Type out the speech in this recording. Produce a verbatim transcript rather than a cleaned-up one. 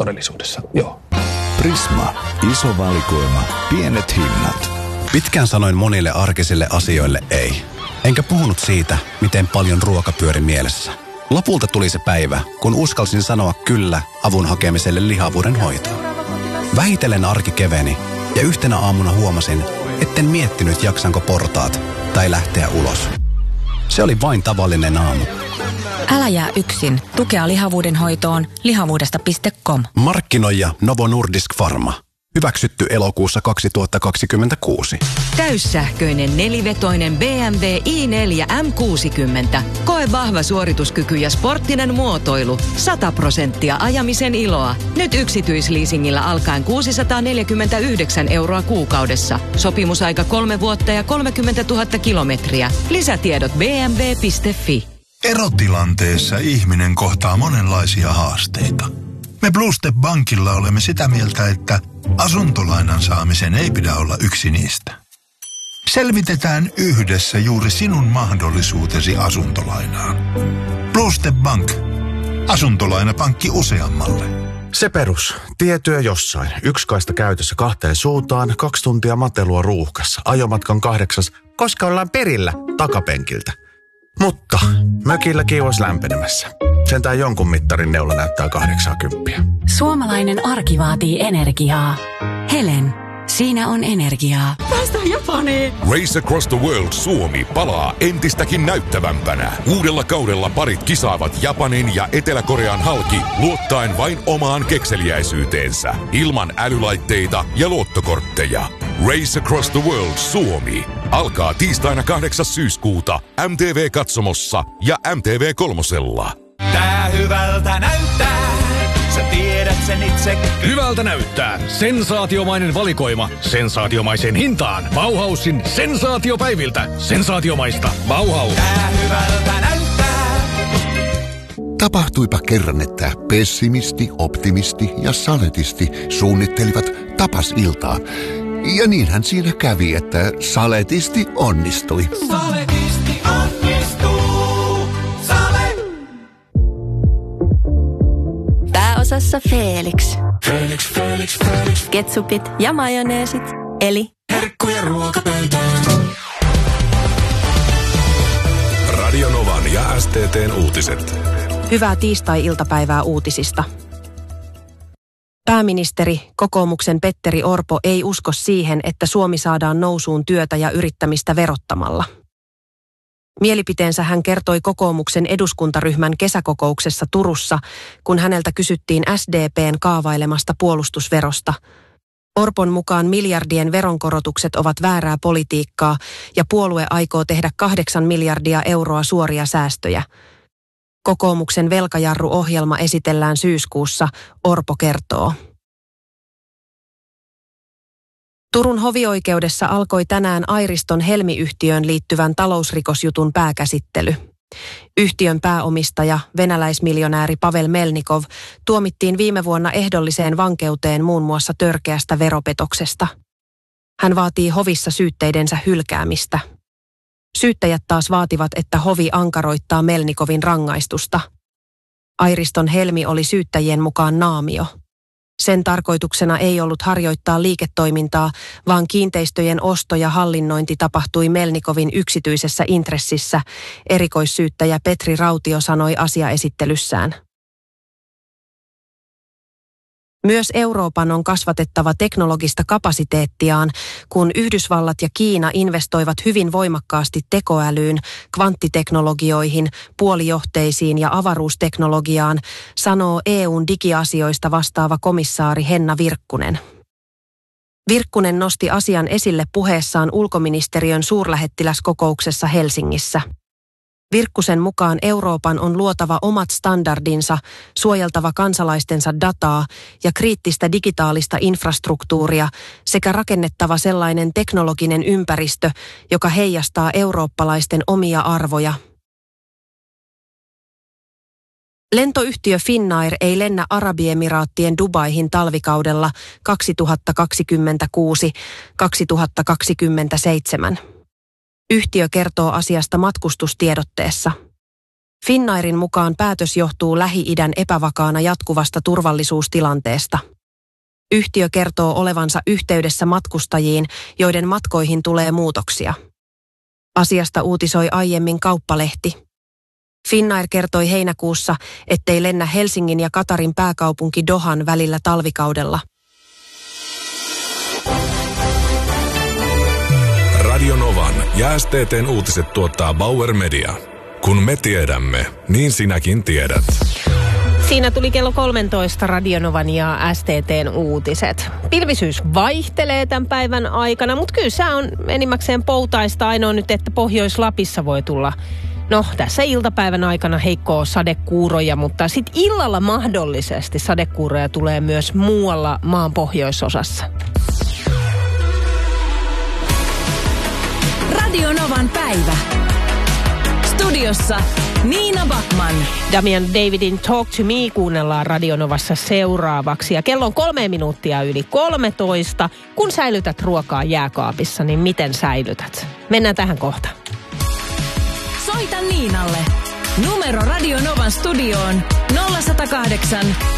todellisuudessa, joo. Prisma. Iso valikoima. Pienet hinnat. Pitkään sanoin monille arkisille asioille ei. Enkä puhunut siitä, miten paljon ruoka pyöri mielessä. Lopulta tuli se päivä, kun uskalsin sanoa kyllä avun hakemiselle lihavuuden hoitoon. Vähitellen arki keveni ja yhtenä aamuna huomasin, etten miettinyt jaksanko portaat tai lähteä ulos. Se oli vain tavallinen aamu. Älä jää yksin. Tukea lihavuuden hoitoon lihavuudesta piste com. Markkinoija Novo Nordisk Pharma. Hyväksytty elokuussa kaksituhattakaksikymmentäkuusi. Täyssähköinen nelivetoinen B M W i neljä M kuusikymmentä. Koe vahva suorituskyky ja sporttinen muotoilu. sata prosenttia ajamisen iloa. Nyt yksityisleasingillä alkaen kuusisataaneljäkymmentäyhdeksän euroa kuukaudessa. Sopimusaika kolme vuotta ja kolmekymmentätuhatta kilometriä. Lisätiedot b m w piste f i. Erotilanteessa ihminen kohtaa monenlaisia haasteita. Me Bluestep Bankilla olemme sitä mieltä, että asuntolainan saamisen ei pidä olla yksi niistä. Selvitetään yhdessä juuri sinun mahdollisuutesi asuntolainaan. Bluestep Bank. Asuntolainapankki useammalle. Se perus. Tietyö jossain. Yksi kaista käytössä kahteen suuntaan, kaksi tuntia matelua ruuhkassa. Ajomatkan kahdeksas, koska ollaan perillä takapenkiltä. Mutta mökillä kiivas lämpenemässä. Sentään jonkun mittarin neula näyttää kahdeksankymmentä. Suomalainen arki vaatii energiaa. Helen, siinä on energiaa. Päästään Japaniin! Race Across the World Suomi palaa entistäkin näyttävämpänä. Uudella kaudella parit kisaavat Japanin ja Etelä-Korean halki luottaen vain omaan kekseliäisyyteensä. Ilman älylaitteita ja luottokortteja. Race Across the World Suomi alkaa tiistaina kahdeksas syyskuuta M T V-katsomossa ja M T V kolmosella. Tää hyvältä näyttää, sä tiedät sen itse. Hyvältä näyttää. Sensaatiomainen valikoima. Sensaatiomaiseen hintaan. Bauhausin sensaatiopäiviltä. Sensaatiomaista. Bauhaus. Tää hyvältä näyttää. Tapahtuipa kerran, että pessimisti, optimisti ja saletisti suunnittelivat tapasiltaa. Ja niinhän siinä kävi, että saletisti onnistui. Saletisti onnistuu. Sale. Pääosassa Felix. Felix, Felix, Felix. Ketsupit ja majoneesit. Eli herkkuja ruokapöytään. Radio Novan ja S T T:n uutiset. Hyvää tiistai-iltapäivää uutisista. Pääministeri, kokoomuksen Petteri Orpo ei usko siihen, että Suomi saadaan nousuun työtä ja yrittämistä verottamalla. Mielipiteensä hän kertoi kokoomuksen eduskuntaryhmän kesäkokouksessa Turussa, kun häneltä kysyttiin S D P:n kaavailemasta puolustusverosta. Orpon mukaan miljardien veronkorotukset ovat väärää politiikkaa ja puolue aikoo tehdä kahdeksan miljardia euroa suoria säästöjä. Kokoomuksen velkajarruohjelma esitellään syyskuussa, Orpo kertoo. Turun hovioikeudessa alkoi tänään Airiston Helmi-yhtiöön liittyvän talousrikosjutun pääkäsittely. Yhtiön pääomistaja, venäläismiljonääri Pavel Melnikov, tuomittiin viime vuonna ehdolliseen vankeuteen muun muassa törkeästä veropetoksesta. Hän vaatii hovissa syytteidensä hylkäämistä. Syyttäjät taas vaativat, että hovi ankaroittaa Melnikovin rangaistusta. Airiston Helmi oli syyttäjien mukaan naamio. Sen tarkoituksena ei ollut harjoittaa liiketoimintaa, vaan kiinteistöjen osto ja hallinnointi tapahtui Melnikovin yksityisessä intressissä, erikoissyyttäjä Petri Rautio sanoi asiaesittelyssään. Myös Euroopan on kasvatettava teknologista kapasiteettiaan, kun Yhdysvallat ja Kiina investoivat hyvin voimakkaasti tekoälyyn, kvanttiteknologioihin, puolijohteisiin ja avaruusteknologiaan, sanoo E U:n digiasioista vastaava komissaari Henna Virkkunen. Virkkunen nosti asian esille puheessaan ulkoministeriön suurlähettiläskokouksessa Helsingissä. Virkkusen mukaan Euroopan on luotava omat standardinsa, suojeltava kansalaistensa dataa ja kriittistä digitaalista infrastruktuuria sekä rakennettava sellainen teknologinen ympäristö, joka heijastaa eurooppalaisten omia arvoja. Lentoyhtiö Finnair ei lennä Arabiemiraattien Dubaihin talvikaudella kaksituhattakaksikymmentäkuusi kaksituhattakaksikymmentäseitsemän. Yhtiö kertoo asiasta matkustustiedotteessa. Finnairin mukaan päätös johtuu Lähi-idän epävakaana jatkuvasta turvallisuustilanteesta. Yhtiö kertoo olevansa yhteydessä matkustajiin, joiden matkoihin tulee muutoksia. Asiasta uutisoi aiemmin Kauppalehti. Finnair kertoi heinäkuussa, ettei lennä Helsingin ja Katarin pääkaupunki Dohan välillä talvikaudella. Radio Novan ja S T T:n uutiset tuottaa Bauer Media. Kun me tiedämme, niin sinäkin tiedät. Siinä tuli kello kolmetoista Radionovan ja S T T:n uutiset. Pilvisyys vaihtelee tämän päivän aikana, mutta kyllä sää on enimmäkseen poutaista. Ainoa nyt, että Pohjois-Lapissa voi tulla, no tässä iltapäivän aikana heikkoa sadekuuroja, mutta sitten illalla mahdollisesti sadekuuroja tulee myös muualla maan pohjoisosassa. Radionovan päivä. Studiossa Niina Backman. Damian Davidin Talk to Me kuunnellaan Radionovassa seuraavaksi. Ja kello on kolme minuuttia yli kolmetoista. Kun säilytät ruokaa jääkaapissa, niin miten säilytät? Mennään tähän kohta. Soita Niinalle. Numero Radionovan studioon nolla sata kahdeksan